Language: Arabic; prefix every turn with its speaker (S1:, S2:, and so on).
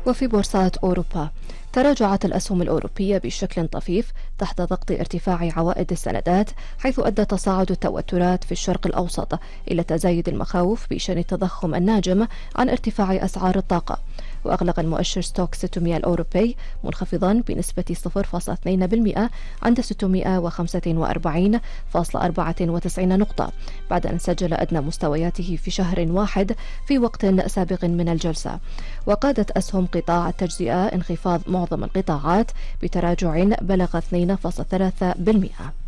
S1: وفي بورصات أوروبا، تراجعت الأسهم الأوروبية بشكل طفيف تحت ضغط ارتفاع عوائد السندات، حيث أدى تصاعد التوترات في الشرق الأوسط إلى تزايد المخاوف بشأن التضخم الناجم عن ارتفاع أسعار الطاقة. وأغلق المؤشر ستوك 600 الأوروبي منخفضا بنسبة 0.2% عند 645.94 نقطة، بعد أن سجل أدنى مستوياته في شهر واحد في وقت سابق من الجلسة. وقادت أسهم قطاع التجزئة انخفاض معظم القطاعات بتراجع بلغ 2.3%.